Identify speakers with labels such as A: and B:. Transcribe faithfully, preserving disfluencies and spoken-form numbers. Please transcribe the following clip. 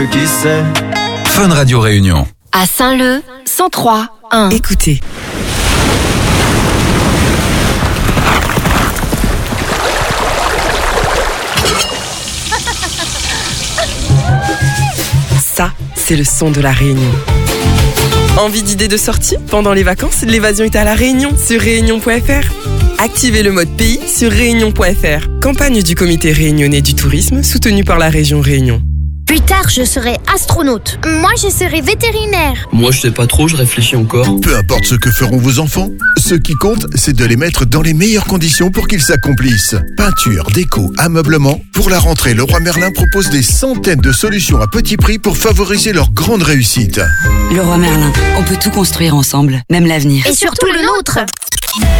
A: Qui sait?
B: Fun Radio Réunion.
C: À Saint-Leu, cent trois un.
D: Écoutez. Ça, c'est le son de la Réunion. Envie d'idées de sortie? Pendant les vacances, l'évasion est à La Réunion sur réunion point f r. Activez le mode pays sur réunion point f r. Campagne du comité réunionnais du tourisme soutenue par la région Réunion.
E: Plus tard, je serai astronaute. Moi, je serai vétérinaire.
F: Moi, je sais pas trop, je réfléchis encore.
G: Peu importe ce que feront vos enfants, ce qui compte, c'est de les mettre dans les meilleures conditions pour qu'ils s'accomplissent. Peinture, déco, ameublement. Pour la rentrée, Leroy Merlin propose des centaines de solutions à petit prix pour favoriser leur grande réussite.
H: Leroy Merlin, on peut tout construire ensemble, même l'avenir.
E: Et surtout le nôtre.